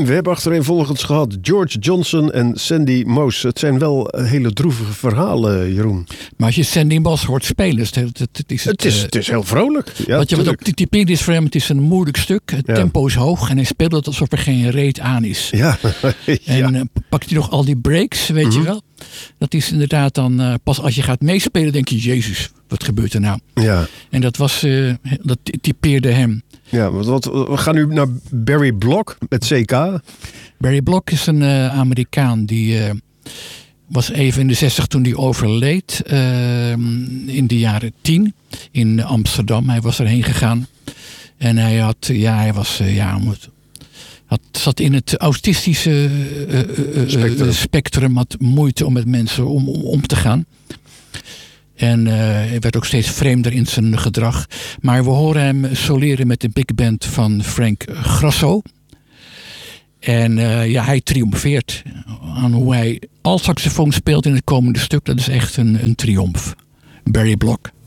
We hebben achtereenvolgens gehad George Johnson en Sandy Moss. Het zijn wel hele droevige verhalen, Jeroen. Maar als je Sandy Moss hoort spelen... Het is heel vrolijk. Ja, wat ook typerend is voor hem, het is een moeilijk stuk. Het tempo is hoog en hij speelt het alsof er geen reet aan is. Ja. En pakt hij nog al die breaks, weet je wel. Dat is inderdaad dan... pas als je gaat meespelen, denk je... Jezus, wat gebeurt er nou? Ja. En dat typeerde hem. Ja, we gaan nu naar Barry Block met CK. Barry Block is een Amerikaan die was even in de 60 toen hij overleed. In de jaren 10 in Amsterdam. Hij was erheen gegaan. En hij zat in het autistische spectrum. Had moeite om met mensen om te gaan. En hij werd ook steeds vreemder in zijn gedrag. Maar we horen hem soleren met de big band van Frank Grasso. En hij triomfeert aan hoe hij alt saxofoon speelt in het komende stuk. Dat is echt een triomf. Barry Block.